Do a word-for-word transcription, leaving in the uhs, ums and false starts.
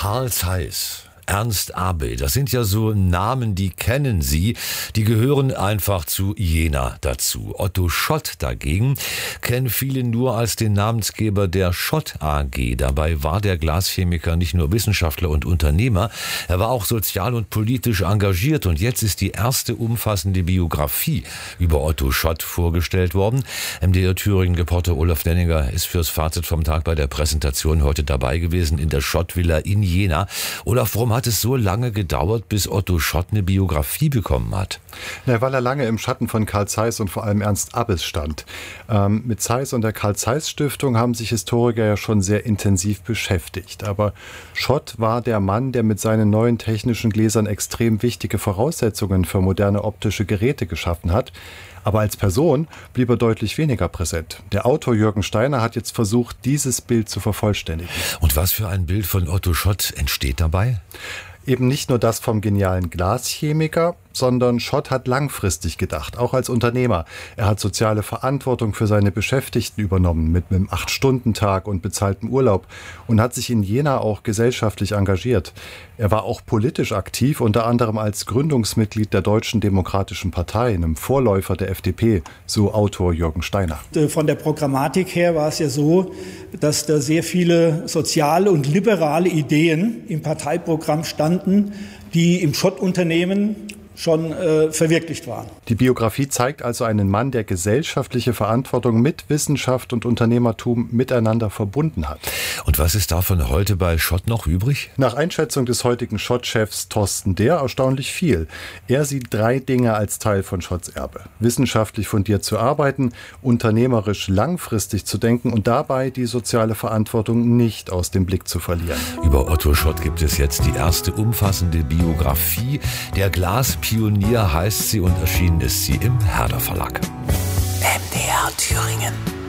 Carl Zeiss, Ernst Abbe, das sind ja so Namen, die kennen Sie, die gehören einfach zu Jena dazu. Otto Schott dagegen kennen viele nur als den Namensgeber der Schott A G. Dabei war der Glaschemiker nicht nur Wissenschaftler und Unternehmer, er war auch sozial und politisch engagiert und jetzt ist die erste umfassende Biografie über Otto Schott vorgestellt worden. M D R Thüringen-Reporter Olaf Denninger ist fürs Fazit vom Tag bei der Präsentation heute dabei gewesen in der Schott-Villa in Jena. Olaf, warum hat es so lange gedauert, bis Otto Schott eine Biografie bekommen hat? Na, weil er lange im Schatten von Carl Zeiss und vor allem Ernst Abbe stand. Ähm, mit Zeiss und der Carl-Zeiss-Stiftung haben sich Historiker ja schon sehr intensiv beschäftigt. Aber Schott war der Mann, der mit seinen neuen technischen Gläsern extrem wichtige Voraussetzungen für moderne optische Geräte geschaffen hat. Aber als Person blieb er deutlich weniger präsent. Der Autor Jürgen Steiner hat jetzt versucht, dieses Bild zu vervollständigen. Und was für ein Bild von Otto Schott entsteht dabei? Eben nicht nur das vom genialen Glaschemiker, sondern Schott hat langfristig gedacht, auch als Unternehmer. Er hat soziale Verantwortung für seine Beschäftigten übernommen, mit einem acht-Stunden-Tag und bezahltem Urlaub und hat sich in Jena auch gesellschaftlich engagiert. Er war auch politisch aktiv, unter anderem als Gründungsmitglied der Deutschen Demokratischen Partei, einem Vorläufer der F D P, so Autor Jürgen Steiner. Von der Programmatik her war es ja so, dass da sehr viele soziale und liberale Ideen im Parteiprogramm standen, die im Schott-Unternehmen schon äh, verwirklicht waren. Die Biografie zeigt also einen Mann, der gesellschaftliche Verantwortung mit Wissenschaft und Unternehmertum miteinander verbunden hat. Und was ist davon heute bei Schott noch übrig? Nach Einschätzung des heutigen Schott-Chefs Thorsten Dehr erstaunlich viel. Er sieht drei Dinge als Teil von Schotts Erbe. Wissenschaftlich fundiert zu arbeiten, unternehmerisch langfristig zu denken und dabei die soziale Verantwortung nicht aus dem Blick zu verlieren. Über Otto Schott gibt es jetzt die erste umfassende Biografie. Der Glaspionier heißt sie und erschienen ist sie im Herder Verlag. M D R Thüringen.